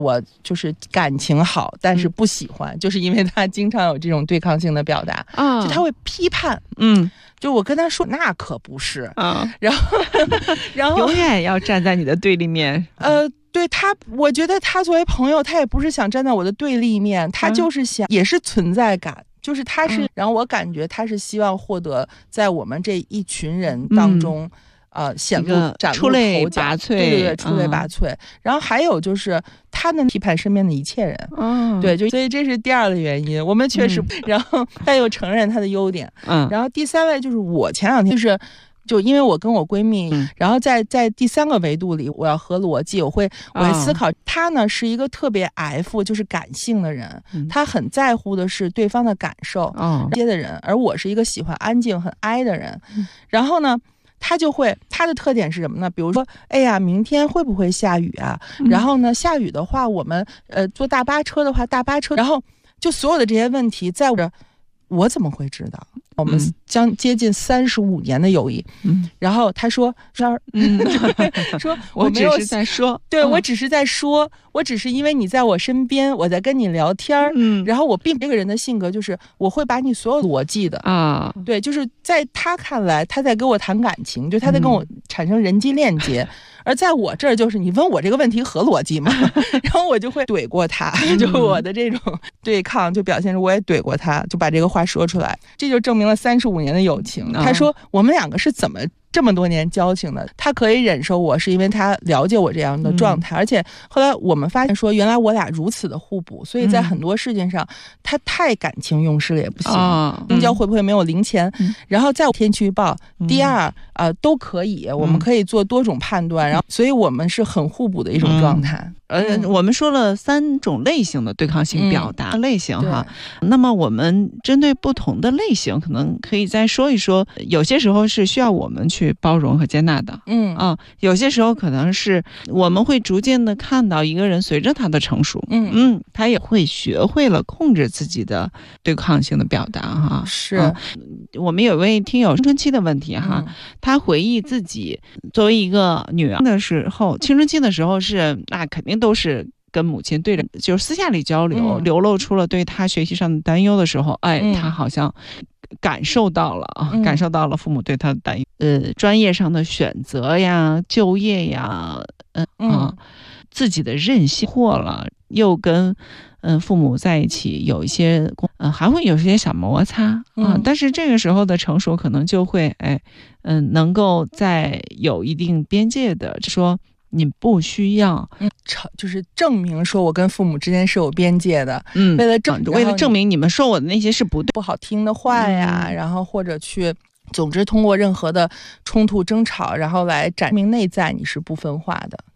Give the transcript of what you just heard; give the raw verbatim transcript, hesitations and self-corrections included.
我就是感情好，但是不喜欢，嗯、就是因为他经常有这种对抗性的表达啊，就他会批判，嗯。就我跟他说那可不是啊，然后然后永远要站在你的对立面。 呃，对他，我觉得他作为朋友，他也不是想站在我的对立面，他就是想、嗯、也是存在感，就是他是、嗯，然后我感觉他是希望获得在我们这一群人当中。嗯呃，显露展露出类拔萃， 对对对，出类拔萃、嗯。然后还有就是他能批判身边的一切人，嗯，对，就所以这是第二个原因。我们确实，嗯、然后他又承认他的优点，嗯，然后第三位就是我前两天就是。就因为我跟我闺蜜，嗯、然后在在第三个维度里，我要合逻辑，我会我会思考。哦、他呢是一个特别 F， 就是感性的人，嗯、他很在乎的是对方的感受，哦，这些的人，而我是一个喜欢安静、很 I 的人，嗯、然后呢。他就会，他的特点是什么呢？比如说，哎呀，明天会不会下雨啊？嗯、然后呢，下雨的话，我们呃坐大巴车的话，大巴车，然后就所有的这些问题，在我我怎么会知道？我们将接近三十五年的友谊，嗯，然后他说说，嗯，说我只是在说， 对、嗯、我只是在说，我只是因为你在我身边，我在跟你聊天，嗯，然后我并这个人的性格就是我会把你所有逻辑的啊，对，就是在他看来，他在跟我谈感情，就他在跟我产生人际链接。嗯而在我这儿，就是你问我这个问题合逻辑吗？然后我就会怼过他，就我的这种对抗就表现出我也怼过他，就把这个话说出来，这就证明了三十五年的友情。他说我们两个是怎么这么多年交情的，他可以忍受我是因为他了解我这样的状态、嗯、而且后来我们发现说原来我俩如此的互补，所以在很多事情上、嗯、他太感情用事了也不行，公交、哦、会不会没有零钱、嗯、然后在天气预报、嗯、第二呃都可以，我们可以做多种判断、嗯、然后所以我们是很互补的一种状态、 嗯呃，我们说了三种类型的对抗性表达、嗯、类型哈，那么我们针对不同的类型，可能可以再说一说，有些时候是需要我们去包容和接纳的，嗯啊，有些时候可能是我们会逐渐的看到一个人随着他的成熟，嗯嗯，他也会学会了控制自己的对抗性的表达哈。 是、 啊，我们有位听友青春期的问题哈，嗯、他回忆自己作为一个女儿的时候，青春期的时候是那肯定都是跟母亲对着，就是私下里交流、嗯、流露出了对他学习上的担忧的时候，哎、嗯、他好像感受到了啊、嗯，感受到了父母对他的担忧，呃，专业上的选择呀、就业呀，呃、嗯啊，自己的任性或了，又跟嗯父母在一起有一些，嗯，还会有一些小摩擦啊、嗯，但是这个时候的成熟可能就会，哎，嗯，能够在有一定边界的说。你不需要， 嗯，就是证明说我跟父母之间是有边界的，嗯，为了证为了证明你们说我的那些是不对不好听的话呀、嗯，然后或者去，总之通过任何的冲突争吵，然后来展明内在你是不分化的。